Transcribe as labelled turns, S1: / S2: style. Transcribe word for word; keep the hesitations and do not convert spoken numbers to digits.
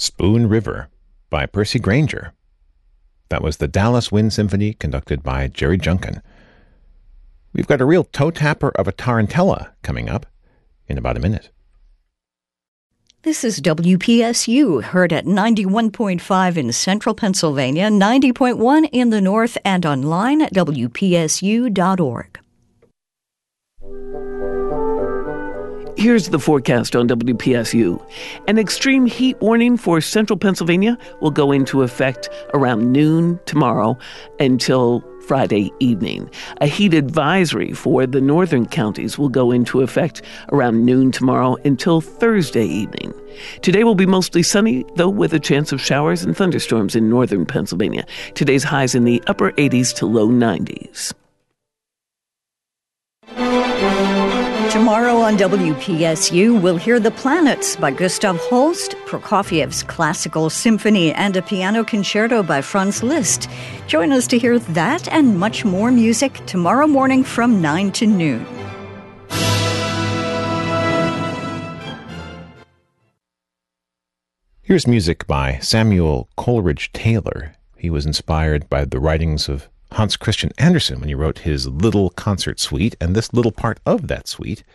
S1: Spoon River by Percy Grainger. That was the Dallas Wind Symphony conducted by Jerry Junkin. We've got a real toe tapper of a tarantella coming up in about a minute.
S2: This is W P S U, heard at ninety-one point five in central Pennsylvania, ninety point one in the north, and online at W P S U dot org.
S3: Here's the forecast on W P S U. An extreme heat warning for central Pennsylvania will go into effect around noon tomorrow until Friday evening. A heat advisory for the northern counties will go into effect around noon tomorrow until Thursday evening. Today will be mostly sunny, though with a chance of showers and thunderstorms in northern Pennsylvania. Today's highs in the upper eighties to low nineties.
S2: Tomorrow on W P S U, we'll hear The Planets by Gustav Holst, Prokofiev's Classical Symphony, and a piano concerto by Franz Liszt. Join us to hear that and much more music tomorrow morning from nine to noon.
S1: Here's music by Samuel Coleridge Taylor. He was inspired by the writings of Hans Christian Andersen when he wrote his Little Concert Suite, and this little part of that suite